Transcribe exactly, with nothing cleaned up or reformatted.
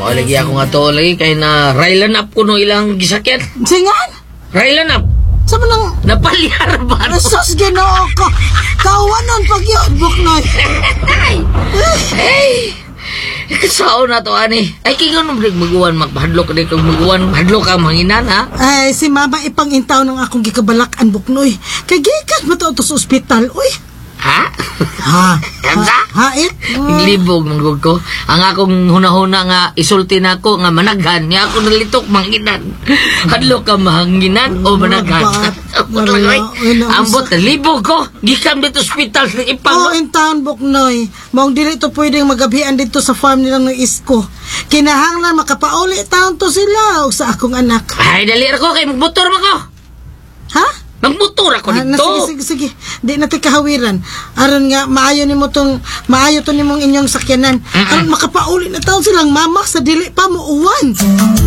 mo lagi ako nga to lagi kay na railan up ko no ilang gisakyan. Singan? Railan up. Sa manang Napalyar ba? Resos ginoo ko. Kawanon pag yun, Buknoy. Hey! Sao na to, ani? Ay, kingon mo rin maguwan, maghadlok ka din kung maguwan, hadlok ka, manginan, ha? Ay, si Mama ipangintaw ng akong gikabalakan, Buknoy. Kay gikan mo to sa ospital, uy. Ha? Ha? Kansa? Ha, it? Libog, manggod ko. Ang akong hunahuna nga, isulti na ako, nga managhan. Nga ako nalitok, manginan. Hadlok ka, manginan o managhan. Ambot, libog ko. Gikam dito hospital sa ipang. Oh, in town, Buknoy. Maong dili to pwedeng magabihan dito sa farm nilang ng isko. Kinahanglan makapauli taon to sila o sa akong anak. Ay, dali ako, kay magmotor mo ko. Ha? Magmotor ako Ah, na, dito. sige, sige, sige. Di natin kahawiran. Aron nga, maayo ni mo tong, maayo to ni mong inyong sakyanan. Mm-mm. Aron makapauli na taon silang mama sa dili pa mo uwan.